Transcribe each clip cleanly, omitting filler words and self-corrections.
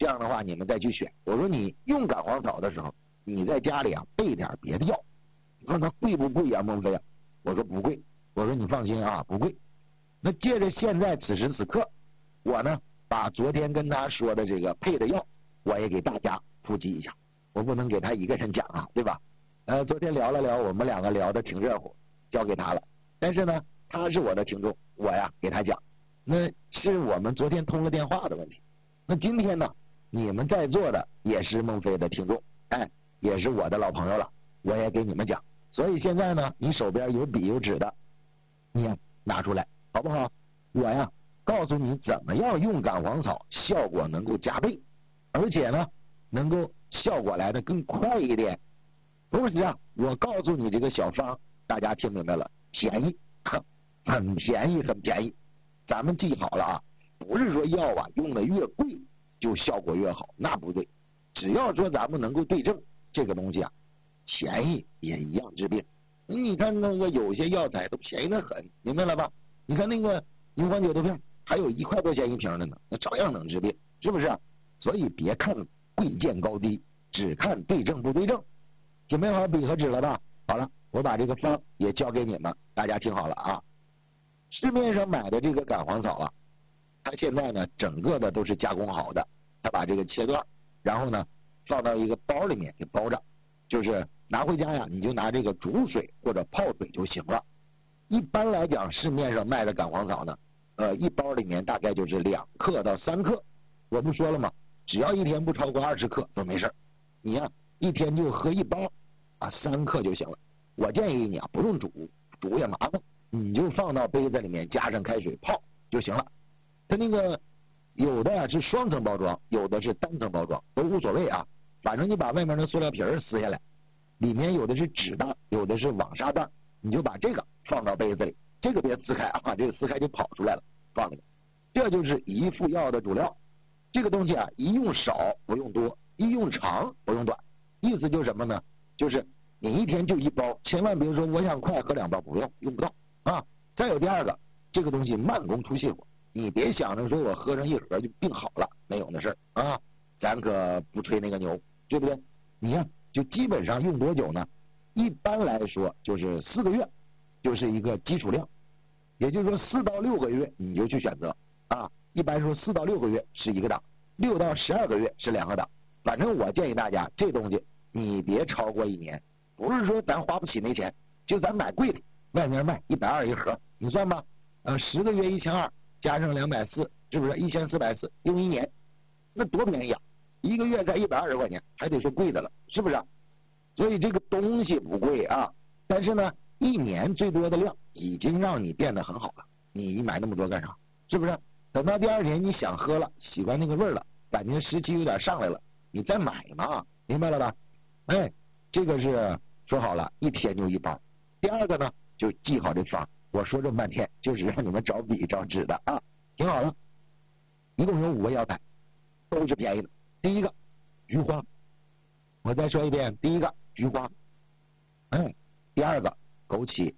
样的话你们再去选。我说你用感黄草的时候，你在家里啊备点别的药。你说它贵不贵呀，孟非啊？我说不贵，我说你放心啊，不贵。那借着现在此时此刻，我呢把昨天跟他说的这个配的药，我也给大家普及一下。我不能给他一个人讲啊，对吧？昨天聊了聊，我们两个聊的挺热乎，交给他了。但是呢，他是我的听众，我呀给他讲，那是我们昨天通了电话的问题。那今天呢，你们在座的也是孟非的听众，也是我的老朋友了，我也给你们讲。所以现在呢，你手边有笔有纸的，你呀拿出来，好不好？我呀告诉你怎么样用感黄草，效果能够加倍，而且呢，能够效果来的更快一点。同时啊，我告诉你这个小方，大家听明白了，便宜，很便宜，很便宜。咱们记好了啊，不是说药啊用的越贵就效果越好，那不对。只要说咱们能够对症，这个东西啊，便宜也一样治病。你看那个有些药材都便宜的很，明白了吧？你看那个牛黄解毒片，还有1块多钱一瓶的呢，那照样能治病，是不是？所以别看贵贱高低，只看对症不对症。准备好笔和纸了吧？好了，我把这个方也交给你们，大家听好了啊。市面上买的这个感黄草啊，它现在呢整个的都是加工好的，它把这个切段，然后呢放到一个包里面给包着，就是拿回家呀，你就拿这个煮水或者泡水就行了。一般来讲，市面上卖的感黄草呢，一包里面大概就是2克到3克。我不说了吗？只要一天不超过20克都没事。你呀，一天就喝1包啊，3克就行了。我建议你啊，不用煮也麻烦，你就放到杯子里面，加上开水泡就行了。它那个有的呀是双层包装，有的是单层包装，都无所谓啊。反正你把外面的塑料皮撕下来，里面有的是纸袋，有的是网纱袋，你就把这个放到杯子里，这个别撕开啊，这个撕开就跑出来了，放里面。这就是一副药的主料。这个东西啊，一用少不用多，一用长不用短。意思就是什么呢？就是你一天就1包，千万别说我想快喝2包，不用，用不到啊。再有第二个，这个东西慢工出细活，你别想着说我喝上1盒就病好了，没有那事儿啊，咱可不吹那个牛，对不对？你看，就基本上用多久呢？一般来说就是4个月，就是一个基础量，也就是说4到6个月你就去选择啊。一般说4到6个月是1个档，6到12个月是2个档。反正我建议大家，这东西你别超过1年，不是说咱花不起那钱，就咱买贵的，外面卖120一盒，你算吧，10个月1200，加上240，是不是1440？用1年，那多便宜啊！1个月才120块钱，还得说贵的了，是不是？所以这个东西不贵啊，但是呢，1年最多的量已经让你变得很好了，你买那么多干啥？是不是？等到第2年你想喝了，喜欢那个味儿了，感觉时期有点上来了，你再买嘛，明白了吧？这个是说好了，一天就1包。第二个呢，就记好这方，我说这么半天，就是让你们找笔找纸的啊。听好了，一共有5个药材，都是便宜的。第一个，菊花，我再说一遍，第一个菊花，第二个枸杞，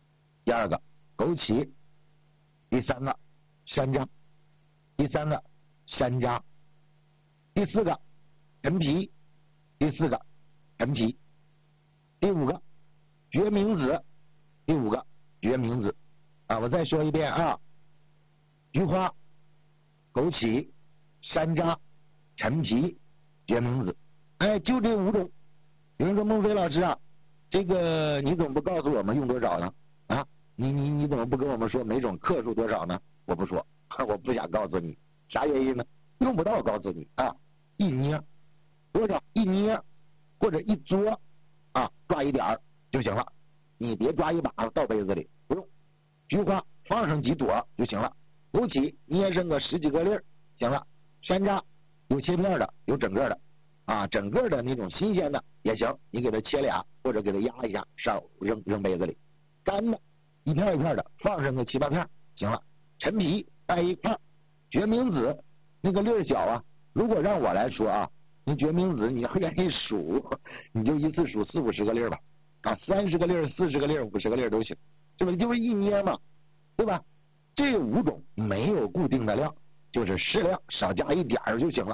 第3个山楂，第4个陈皮，第5个决明子，啊，我再说一遍啊，菊花、枸杞、山楂、陈皮、决明子，就这5种。有人说孟非老师啊，这个你怎么不告诉我们用多少呢？啊，你怎么不跟我们说每种克数多少呢？我不说，我不想告诉你，啥原因呢？用不到告诉你啊，一捏多少，一捏或者一嘬啊，抓一点儿就行了，你别抓一把倒杯子里，不用。菊花放上几朵就行了，枸杞捏上个10几个粒儿行了，山楂有切片的，有整个的啊，整个的那种新鲜的也行，你给它切俩或者给它压一下，上扔杯子里。干的一片一片的放上个7、8片行了。陈皮带一块，决明子那个粒儿小啊，如果让我来说啊，你决明子你要愿意数，你就一次数40、50个粒儿吧，啊，30个粒儿、40个粒儿、50个粒儿都行，是不是？就是一捏嘛，对吧？这5种没有固定的量，就是适量少加一点儿就行了。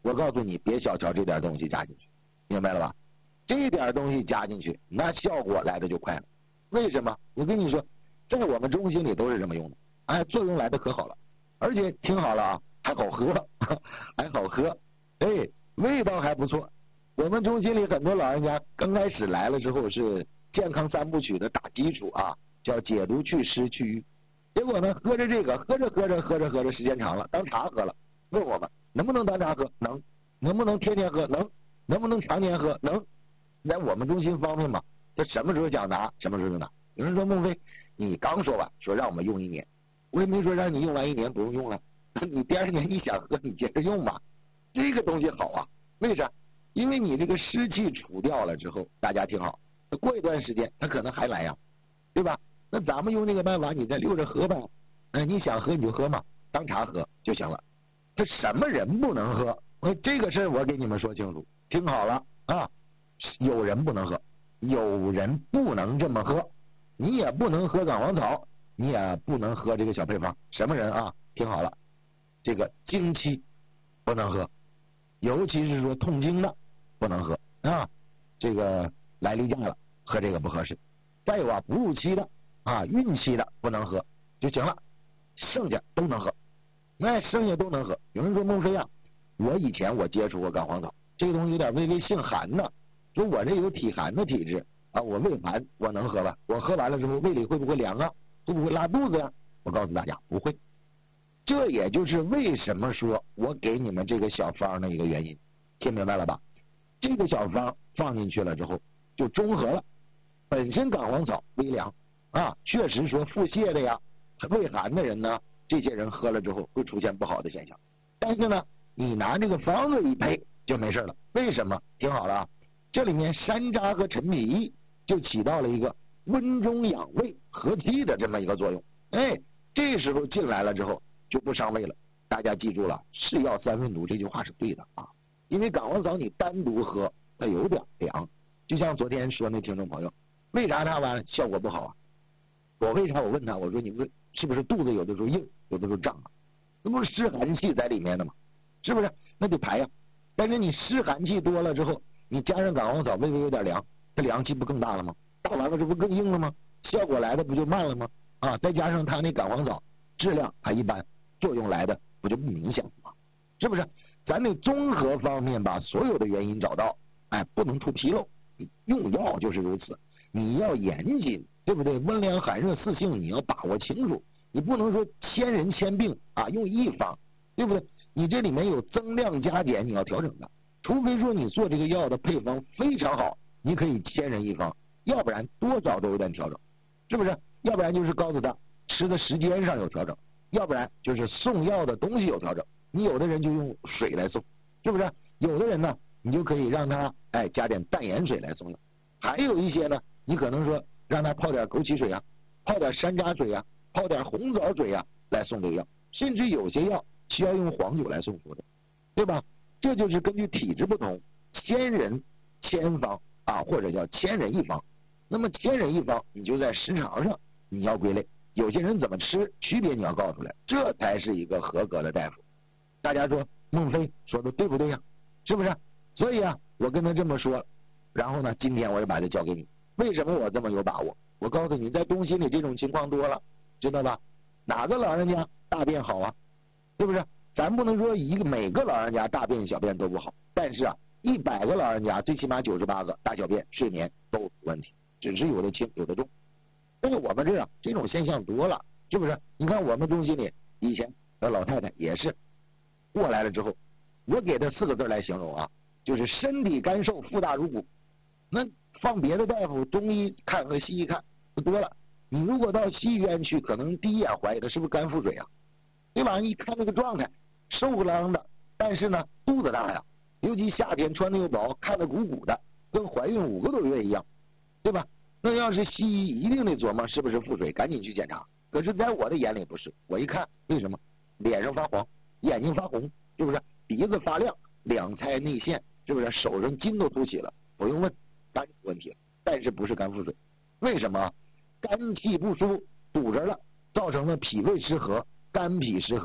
我告诉你，别小瞧这点东西加进去，明白了吧？这点东西加进去，那效果来的就快了。为什么？我跟你说，在我们中心里都是这么用的，哎，作用来的可好了，而且听好了啊，还好喝，还好喝，哎，味道还不错。我们中心里很多老人家刚开始来了之后是健康三部曲的打基础啊，叫解毒祛湿祛瘀。结果呢，喝着这个，喝着，时间长了，当茶喝了。问我们能不能当茶喝？能。能不能天天喝？能。能不能常年喝？能。在我们中心方面嘛，他什么时候讲拿，什么时候就拿。有人说孟非，你刚说完说让我们用1年，我也没说让你用完1年不用用了，你第2年你想喝你接着用吧。这个东西好啊，为啥？因为你这个湿气除掉了之后，大家听好，过一段时间他可能还来呀，对吧？那咱们用这个办法，你再溜着喝吧。你想喝你就喝嘛，当茶喝就行了。这什么人不能喝？这个事儿我给你们说清楚，听好了啊！有人不能喝，有人不能这么喝。你也不能喝感黄草，你也不能喝这个小配方。什么人啊？听好了，这个经期不能喝，尤其是说痛经的不能喝啊。这个来例假了，喝这个不合适。再有啊，哺乳期的啊，孕期的不能喝就行了，剩下都能喝。剩下都能喝。有人说孟非啊，我以前我接触过感黄草，这个东西有点微微性寒呢，说我这有体寒的体质啊，我胃寒，我能喝吧？我喝完了之后胃里会不会凉啊？会不会拉肚子呀？我告诉大家不会。这也就是为什么说我给你们这个小方的一个原因，听明白了吧？这个小方放进去了之后就中和了，本身感黄草微凉啊，确实说腹泻的呀、胃寒的人呢，这些人喝了之后会出现不好的现象。但是呢，你拿这个方子一配就没事了。为什么？听好了啊，这里面山楂和陈皮益就起到了一个温中养胃和气的这么一个作用。这时候进来了之后就不伤胃了。大家记住了，是药三分毒这句话是对的啊。因为感黄草你单独喝它有点凉，就像昨天说那听众朋友，为啥他完效果不好啊？我为啥我问他，我说你们是不是肚子有的时候硬，有的时候胀啊？那不是湿寒气在里面的吗？是不是？那得排呀。但是你湿寒气多了之后，你加上感黄草微微有点凉，这凉气不更大了吗？大完了这不更硬了吗？效果来的不就慢了吗？啊，再加上它那感黄草质量还一般，作用来的不就不明显吗？是不是？咱得综合方面把所有的原因找到，不能出纰漏。用药就是如此，你要严谨，对不对？温凉寒热四性你要把握清楚，你不能说千人千病啊用一方，对不对？你这里面有增量加减你要调整的，除非说你做这个药的配方非常好，你可以千人一方，要不然多少都有点调整，是不是？要不然就是告诉他吃的时间上有调整，要不然就是送药的东西有调整。你有的人就用水来送，是不是？有的人呢，你就可以让他加点淡盐水来送药。还有一些呢，你可能说让他泡点枸杞水啊，泡点山楂水啊，泡点红枣水啊来送这个药。甚至有些药需要用黄酒来送服的，对吧？这就是根据体质不同，千人千方啊，或者叫千人一方。那么千人一方，你就在时长上你要归类，有些人怎么吃区别你要告出来，这才是一个合格的大夫。大家说孟非说的对不对呀？是不是？所以啊，我跟他这么说，然后呢，今天我也把它交给你。为什么我这么有把握？我告诉你，在中心里这种情况多了，知道吧？哪个老人家大便好啊？是不是？咱不能说每个老人家大便小便都不好，但是啊，100个老人家最起码98个大小便睡眠都有问题，只是有的轻有的重。但是我们这这种现象多了，是不是？你看我们中心里以前的老太太也是过来了之后，我给她4个字来形容啊，就是身体干瘦，腹大如鼓。那放别的大夫中医看和西医看不多了，你如果到西医院去，可能第一眼怀疑他是不是肝腹水啊，对吧？一看这个状态，瘦不啷的，但是呢肚子大呀，尤其夏天穿的又薄，看得鼓鼓的，跟怀孕5个多月一样，对吧？那要是西医一定得琢磨是不是腹水，赶紧去检查。可是在我的眼里不是，我一看为什么？脸上发黄，眼睛发红，是不是？鼻子发亮，两钗内陷，是不是？手上筋都凸起了，不用问，肝有问题了，但是不是肝腹水？为什么？肝气不舒堵着了，造成了脾胃失和，肝脾失和，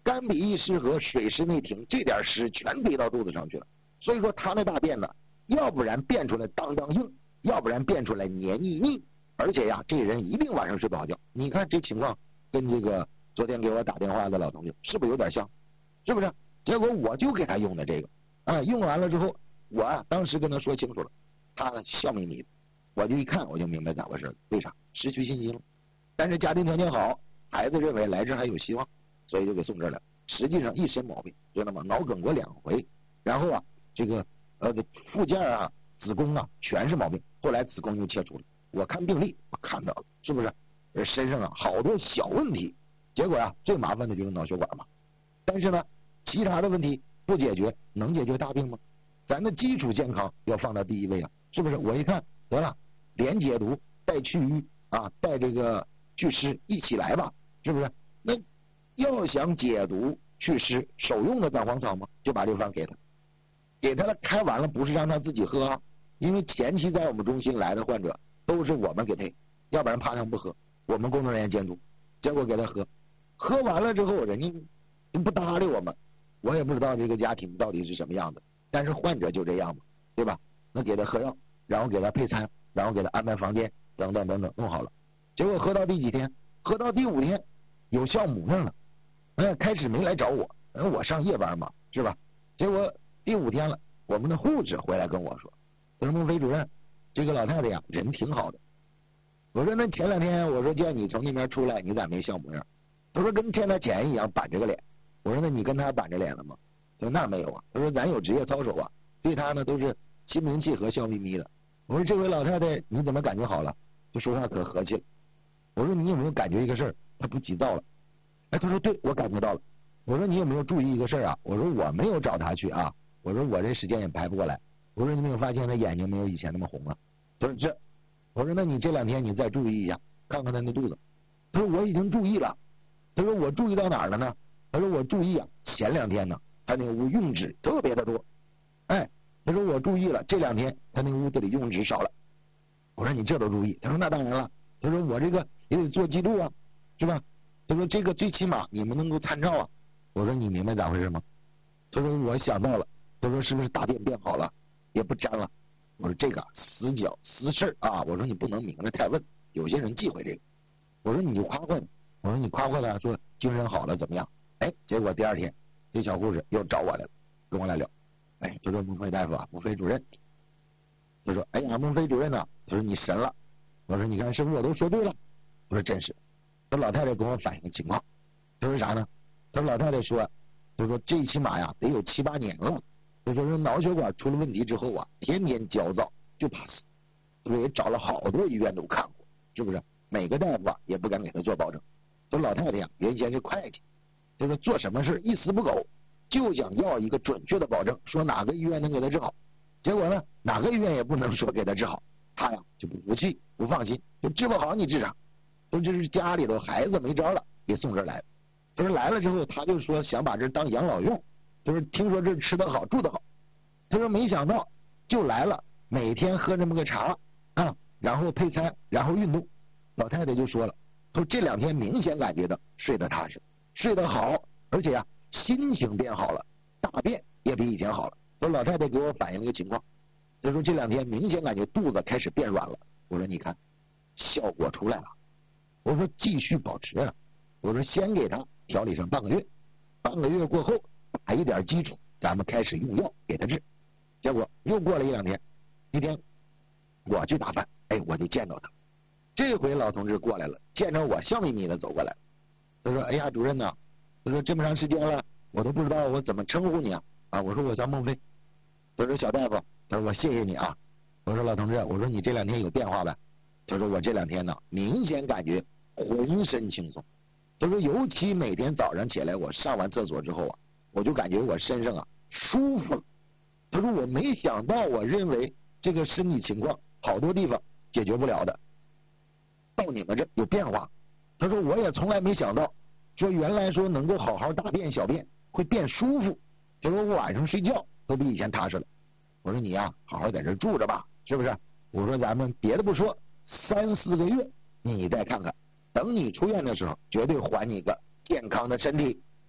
肝脾一失和，水湿内停，这点湿全堆到肚子上去了。所以说他那大便呢，要不然便出来当当硬，要不然便出来黏腻腻，而且呀，这人一定晚上睡不好觉。你看这情况跟这个昨天给我打电话的老同学是不是有点像？是不是？结果我就给他用的这个，用完了之后，我当时跟他说清楚了，他笑眯眯的，我就一看我就明白咋回事。为啥？失去信心了。但是家庭条件好，孩子认为来这还有希望，所以就给送这儿来。实际上一身毛病，知道吗？脑梗过2回，然后这个附件子宫全是毛病，后来子宫又切除了。我看病历我看到了，是不是？身上好多小问题，结果最麻烦的就是脑血管嘛。但是呢，其他的问题不解决，能解决大病吗？咱的基础健康要放到第一位是不是？我一看得了，连解毒带祛瘀带这个祛湿一起来吧，是不是？那要想解毒祛湿，手用的蛋黄草吗？就把这方给他了，开完了不是让他自己喝因为前期在我们中心来的患者都是我们给配，要不然怕他不喝，我们工作人员监督，结果给他喝完了之后，人家不搭理我们，我也不知道这个家庭到底是什么样的，但是患者就这样嘛，对吧？那给他喝药，然后给他配餐，然后给他安排房间，等等等等，弄好了。结果喝到第几天？喝到第5天有效模样了。开始没来找我，我上夜班嘛，是吧？结果第5天了，我们的护士回来跟我说，他说孟飞主任，这个老太太人挺好的。我说那前2天我说叫你从那边出来，你咋没笑模样？他说跟欠他钱一样板着个脸。我说那你跟他板着脸了吗？他说那没有他说咱有职业操守对他呢都是心平气和笑眯眯的。我说这位老太太你怎么感觉好了？就说话可和气了。我说你有没有感觉一个事儿，他不急躁了？他说对，我感觉到了。我说你有没有注意一个事儿我说我没有找他去我说我这时间也排不过来。我说你没有发现他眼睛没有以前那么红了？他说这。我说那你这2天你再注意一下，看看他那肚子。他说我已经注意了。他说我注意到哪儿了呢？他说我注意前2天呢，他那个屋用纸特别的多。他说我注意了，这2天他那个屋子里用纸少了。我说你这都注意？他说那当然了。他说我这个也得做记录是吧？他说这个最起码你们能够参照我说你明白咋回事吗？他说我想到了。他说是不是大便变好了，也不沾了？我说这个死角私事我说你不能明着太问，有些人忌讳这个。我说你就夸夸他，我说你夸夸他说精神好了怎么样？结果第2天这小护士又找我来了，跟我来聊。他说孟飞大夫孟飞主任，他说哎呀孟飞主任他说你神了。我说你看是不是我都说对了？我说真是。他老太太跟我反映情况，他说啥呢？他说老太太说，他说最起码得有7、8年了。他说脑血管出了问题之后天天焦躁，就怕死。他说也找了好多医院都看过，是不是？每个大夫也不敢给他做保证。说老太太原先是会计，他说做什么事一丝不苟，就想要一个准确的保证，说哪个医院能给他治好。结果呢，哪个医院也不能说给他治好，他就不服气，不放心，就治不好你治啥？说这是家里头孩子没招了，给送这儿来了。他说来了之后，他就说想把这当养老院。就是听说这吃得好住得好，他说没想到就来了，每天喝这么个茶然后配餐，然后运动。老太太就说了，说这2天明显感觉到睡得踏实，睡得好，而且心情变好了，大便也比以前好了。说老太太给我反映了一个情况，她说这2天明显感觉肚子开始变软了。我说你看效果出来了。我说继续保持我说先给他调理上半个月，半个月过后打一点基础，咱们开始用药给他治。结果又过了1、2天，一天我去打饭，我就见到他。这回老同志过来了，见着我笑眯眯的走过来，他说哎呀主任呐，他说这么长时间了，我都不知道我怎么称呼你我说我叫孟飞。他说小大夫，他说我谢谢你我说老同志，我说你这2天有变化呗？他说我这2天呢，明显感觉浑身轻松。他说尤其每天早上起来，我上完厕所之后我就感觉我身上舒服了。他说我没想到，我认为这个身体情况好多地方解决不了的，到你们这有变化。他说我也从来没想到，说原来说能够好好大便小便会变舒服。他说我晚上睡觉都比以前踏实了。我说你好好在这住着吧，是不是？我说咱们别的不说，3、4个月你再看看，等你出院的时候，绝对还你一个健康的身体。哎呀，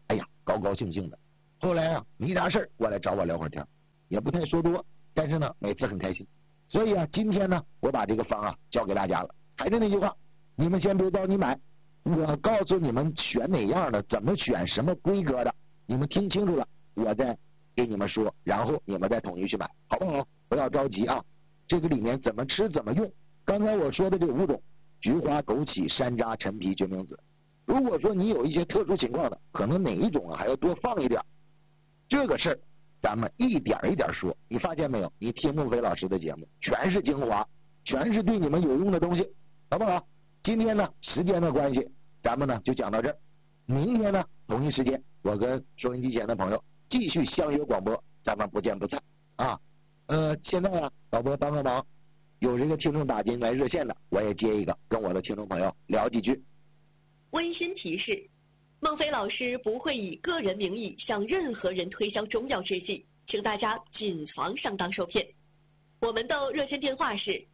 高高兴兴的。后来啊，没啥事儿过来找我聊会儿天，也不太说多，但是呢，每次很开心。所以啊，今天呢，我把这个方啊教给大家了。还是那句话，你们先别着急买，我告诉你们选哪样的，怎么选，什么规格的，你们听清楚了，我再给你们说，然后你们再统一去买，好不好？不要着急啊。这个里面怎么吃怎么用，刚才我说的这5种：菊花、枸杞、山楂、陈皮、决明子。如果说你有一些特殊情况的，可能哪一种啊还要多放一点，这个事儿咱们一点一点说。你发现没有？你听孟非老师的节目，全是精华，全是对你们有用的东西，好不好？今天呢，时间的关系，咱们呢就讲到这儿。明天呢，同一时间，我跟收音机前的朋友继续相约广播，咱们不见不散啊。现在啊，导播帮个忙，有这个听众打进来热线的，我也接一个，跟我的听众朋友聊几句。 温馨提示：孟非老师不会以个人名义向任何人推销中药制剂，请大家谨防上当受骗。我们的热线电话是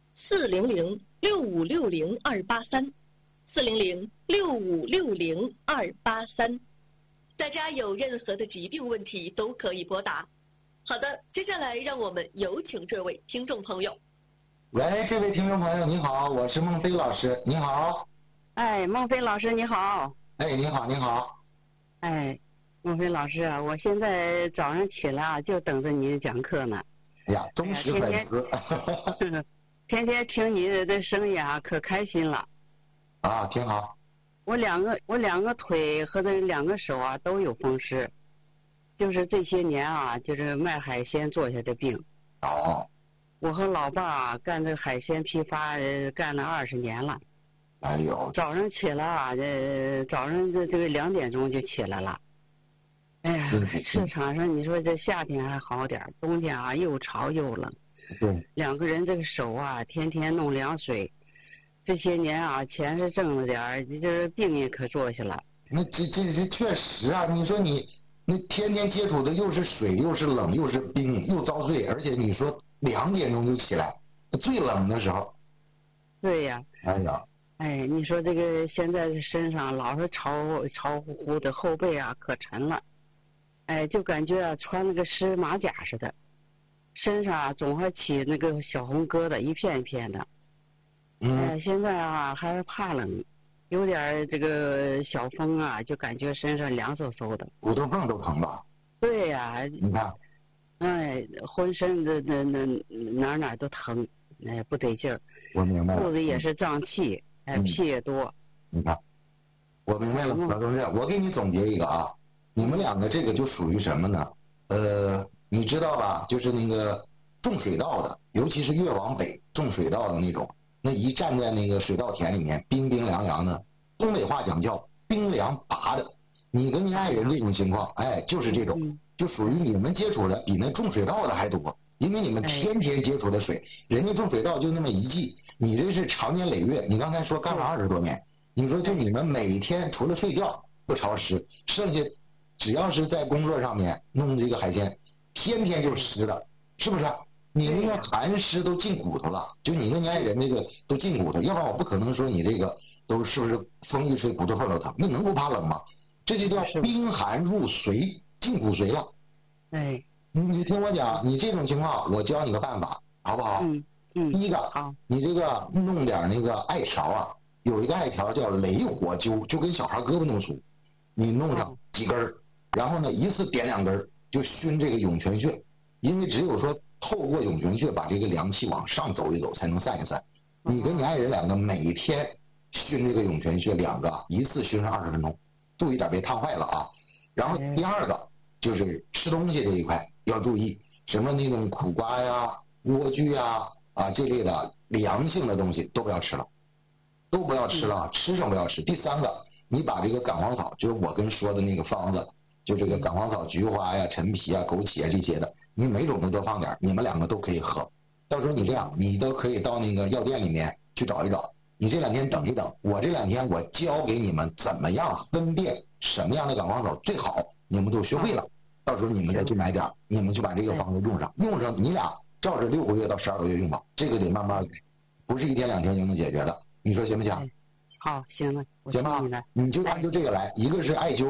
400-6560-283，400-6560-283。大家有任何的疾病问题都可以拨打。好的，接下来让我们有请这位听众朋友。 喂，这位听众朋友你好，我是孟非老师，你好。 哎，孟非老师你好。 哎，你好，你好。 哎，孟非老师啊，我现在早上起来啊，就等着你讲课呢。 哎呀，忠实粉丝。 天天听你的声音啊，可开心了。 啊，挺好。 我两个腿和这2个手啊都有风湿，就是这些年啊，就是卖海鲜做下的病。 哦。 我和老伴啊干这海鲜批发干了20年了。 哎呦。 早上起来啊，早上这个2点钟就起来了。哎呀，市场上你说这夏天还好点，冬天啊又潮又冷。 对。 2个人这个手啊，天天弄凉水。这些年啊，钱是挣了点，这病也可坐下了。 那这确实啊，你说你那天天接触的又是水，又是冷，又是冰，又遭罪，而且你说2点钟就起来，最冷的时候。 对呀。 哎呀。 哎，你说这个现在身上老是潮乎乎的，后背啊可沉了。哎，就感觉啊穿了个湿马甲似的，身上啊总还起那个小红疙瘩，一片一片的。现在啊还怕冷，有点这个小风啊，就感觉身上凉飕飕的， 骨头缝都疼了。 对呀。 你看。 哎，浑身的哪都疼，哎不得劲儿。 我明白了。 肚子也是胀气，屁也多。 你看，我明白了，老同志，我给你总结一个啊，你们2个这个就属于什么呢？你知道吧？就是那个种水稻的，尤其是越往北种水稻的那种，那一站在那个水稻田里面，冰冰凉凉的，东北话讲叫冰凉拔的。你跟你爱人这种情况，哎，就是这种，就属于你们接触的比那种水稻的还多，因为你们天天接触的水，人家种水稻就那么一季，你这是长年累月。你刚才说干了20多年，你说就你们每天除了睡觉不潮湿，剩下只要是在工作上面弄这个海鲜，天天就湿的，是不是？你那个寒湿都进骨头了，就你跟你爱人那个都进骨头，要不然我不可能说你这个都是不是风一吹骨头缝都疼，那能不怕冷吗？这就叫冰寒入髓，进骨髓了。 哎， 你听我讲，你这种情况，我教你个办法，好不好？第一个， 好， 你这个弄点那个艾条啊，有一个艾条叫雷火灸，就跟小孩胳膊弄粗，你弄上几根，然后呢一次点2根，就熏这个涌泉穴，因为只有说透过涌泉穴把这个凉气往上走一走，才能散一散。你跟你爱人2个每天熏这个涌泉穴2个，一次熏上20分钟。注意点别烫坏了啊。然后第2个就是吃东西这一块要注意，什么那种苦瓜呀、莴苣呀这类的凉性的东西都不要吃了，都不要吃了，吃上不要吃。第3个，你把这个感黄草，就是我跟说的那个方子，就这个感黄草、菊花呀、陈皮啊、枸杞啊这些的，你每种都多放点，你们2个都可以喝。到时候你这样，你都可以到那个药店里面去找一找。你这2天等一等，我这2天我教给你们怎么样分辨什么样的感黄草最好，你们都学会了。到时候你们再去买点，你们就把这个方子用上，你俩照着6个月到12个月用吧，这个得慢慢来，不是1天2天就能解决的。你说行不行？ 好，行了， 行吧，你就按照这个来，一个是艾灸，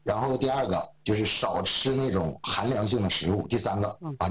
然后第二个就是少吃那种寒凉性的食物，第三个把